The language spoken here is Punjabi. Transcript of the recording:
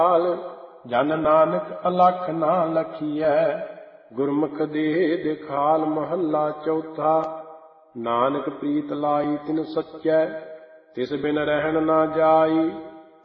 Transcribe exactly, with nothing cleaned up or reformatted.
ਜਨ ਨਾਨਕ ਅਲਖ ਨਾ ਲਖੀਐ। ਗੁਰਮੁਖ ਦੇਹ ਦਿਖਾਲ ਮਹੱਲਾ ਚੌਥਾ। ਨਾਨਕ ਪ੍ਰੀਤ ਲਾਈ ਤਿਨ ਸੱਚੈ, ਤਿਸ ਬਿਨ ਰਹਿਣ ਨਾ ਜਾਈ।